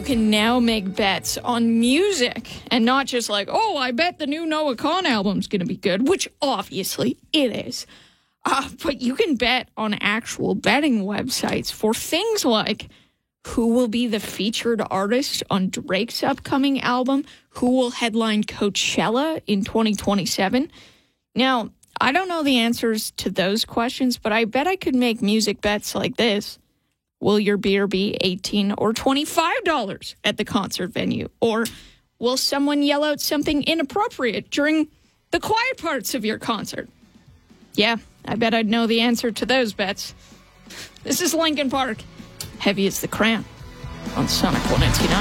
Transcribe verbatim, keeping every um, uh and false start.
can now make bets on music and not just like, oh, I bet the new Noah Kahan album's going to be good, which obviously it is. Uh, but you can bet on actual betting websites for things like who will be the featured artist on Drake's upcoming album, who will headline Coachella in twenty twenty-seven. Now, I don't know the answers to those questions, but I bet I could make music bets like this. Will your beer be eighteen dollars or twenty-five dollars at the concert venue? Or will someone yell out something inappropriate during the quiet parts of your concert? Yeah, I bet I'd know the answer to those bets. This is Linkin Park. Heavy as the Crown on Sonic one ninety-nine.